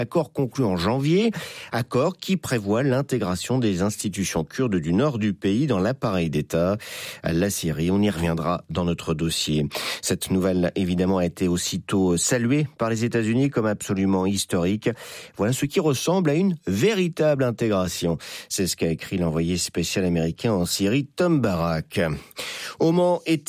Accord conclu en janvier, accord qui prévoit l'intégration des institutions kurdes du nord du pays dans l'appareil d'État. La Syrie, on y reviendra dans notre dossier. Cette nouvelle, évidemment, a été aussitôt saluée par les États-Unis comme absolument historique. Voilà ce qui ressemble à une véritable intégration. C'est ce qu'a écrit l'envoyé spécial américain en Syrie, Tom Barak. Au Mans, été